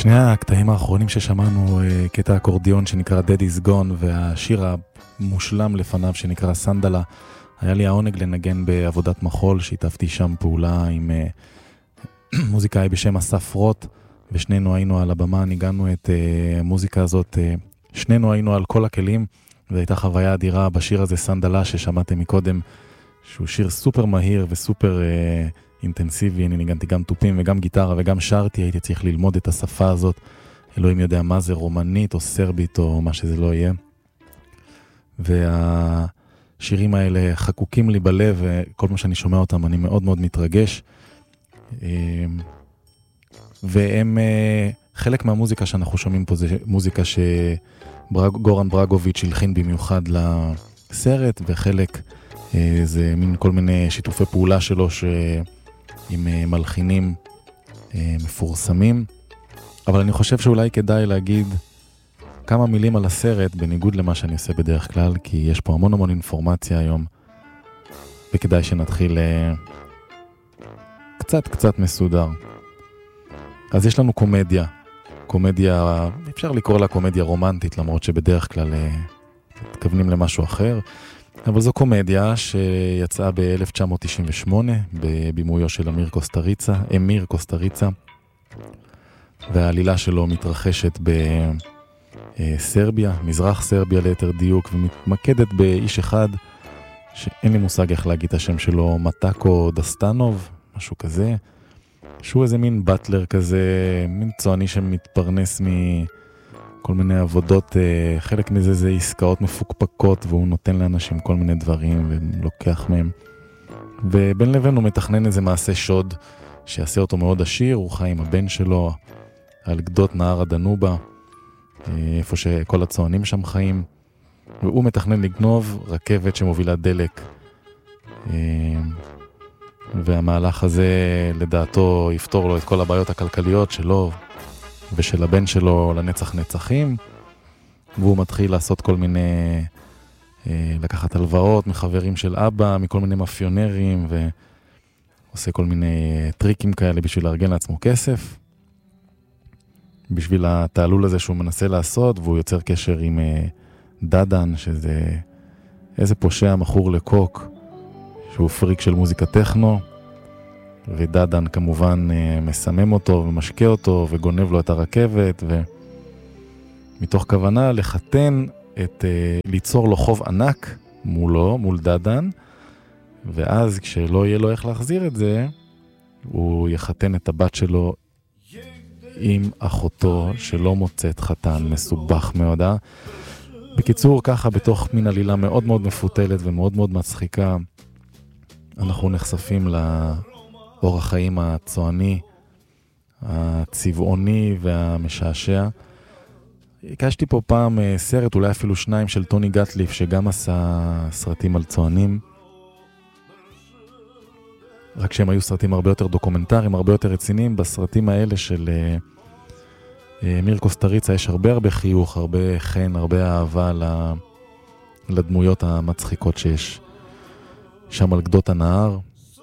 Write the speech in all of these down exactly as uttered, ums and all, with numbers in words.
שני הקטעים האחרונים ששמענו, קטע אקורדיון שנקרא Daddy's Gone, והשיר המושלם לפניו שנקרא סנדלה. היה לי העונג לנגן בעבודת מחול, שהתאפתי שם פעולה עם מוזיקאי בשם אסף רוט, ושנינו היינו על הבמה, ניגענו את המוזיקה הזאת, שנינו היינו על כל הכלים, והייתה חוויה אדירה בשיר הזה סנדלה ששמעתם מקודם, שהוא שיר סופר מהיר וסופר אינטנסיבי. אני ניגנתי גם טופים וגם גיטרה וגם שרתי, הייתי צריך ללמוד את השפה הזאת, אלוהים יודע מה זה, רומנית או סרבית או מה שזה לא יהיה. והשירים האלה חקוקים לי בלב, וכל מה שאני שומע אותם אני מאוד מאוד מתרגש. והם, חלק מהמוזיקה שאנחנו שומעים פה זה מוזיקה שגורן ברגוביץ' הלחין במיוחד לסרט, וחלק זה מין כל מיני שיתופי פעולה שלו עם מלחינים מפורסמים. אבל אני חושב שאולי כדאי להגיד כמה מילים על הסרט, בניגוד למה שאני עושה בדרך כלל, כי יש פה המון המון אינפורמציה היום, וכדאי שנתחיל קצת קצת מסודר. אז יש לנו קומדיה, קומדיה, אפשר לקרוא לה קומדיה רומנטית, למרות שבדרך כלל מתכוונים למשהו אחר, אבל זו קומדיה שיצאה ב-אלף תשע מאות תשעים ושמונה, בבימויו של אמיר קוסטריצה, אמיר קוסטריצה, והעלילה שלו מתרחשת בסרביה, מזרח סרביה ליתר דיוק, ומתמקדת באיש אחד, שאין לי מושג איך להגיד את השם שלו, מטאקו דסטנוב, משהו כזה, שהוא איזה מין בטלר כזה, מין צועני שמתפרנס מכל מיני עבודות, חלק מזה זה עסקאות מפוקפקות, והוא נותן לאנשים כל מיני דברים ולוקח מהם. ובין לבין הוא מתכנן איזה מעשה שוד שיעשה אותו מאוד עשיר, הוא חי עם הבן שלו על גדות נהר הדנובה, איפה שכל הצוענים שם חיים, והוא מתכנן לגנוב רכבת שמובילה דלק. והמהלך הזה לדעתו יפתור לו את כל הבעיות הכלכליות שלו ושל הבן שלו לנצח נצחים, והוא מתחיל לעשות כל מיני, לקחת הלוואות מחברים של אבא, מכל מיני מאפיונרים, ועושה כל מיני טריקים כאלה בשביל לארגן לעצמו כסף, בשביל התעלול הזה שהוא מנסה לעשות, והוא יוצר קשר עם דדן, שזה איזה פושע מכור לקוק, שהוא פריק של מוזיקה טכנו, ודדן כמובן מסמם אותו ומשקה אותו וגונב לו את הרכבת, ומתוך כוונה לחתן את, ליצור לו חוב ענק מולו, מול דדן, ואז כשלא יהיה לו איך להחזיר את זה, הוא יחתן את הבת שלו עם אחותו שלא מוצאת חתן, מסובך מאוד. בקיצור, ככה בתוך מין עלילה מאוד מאוד מפותלת ומאוד מאוד מצחיקה, אנחנו נחשפים לאורח החיים הצועני, הצבעוני והמשעשע. הקשתי פה פעם סרט, אולי אפילו שניים, של טוני גטליף, שגם עשה סרטים על צוענים, רק שהם היו סרטים הרבה יותר דוקומנטריים, הרבה יותר רציניים. בסרטים האלה של אמיר קוסטריצה יש הרבה הרבה חיוך, הרבה חן, הרבה אהבה לדמויות המצחיקות שיש שם על גדות הנהר.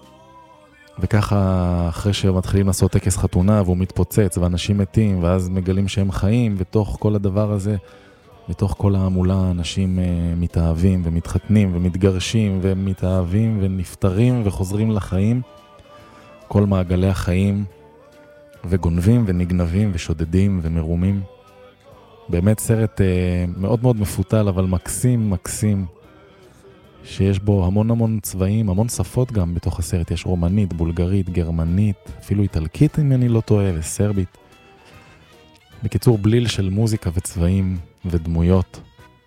וככה אחרי שמתחילים לעשות טקס חתונה והוא מתפוצץ ואנשים מתים, ואז מגלים שהם חיים, ותוך כל הדבר הזה, בתוך כל העמולה, אנשים מתאהבים ומתחתנים ומתגרשים ומתאהבים ונפטרים וחוזרים לחיים, כל מעגלי החיים, וגונבים ונגנבים ושודדים ומרומים. באמת סרט מאוד מאוד מפותל, אבל מקסים מקסים, שיש בו המון המון צבעים, המון שפות גם בתוך הסרט. יש רומנית, בולגרית, גרמנית, אפילו איטלקית אם אני לא טועה, וסרבית. בקיצור, בליל של מוזיקה וצבעים ודמויות.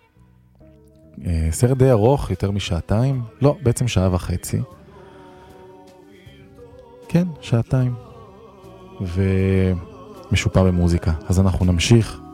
סרט די ארוך, יותר משעתיים. לא, בעצם שעה וחצי. כן, שעתיים. ומשופע במוזיקה. אז אנחנו נמשיך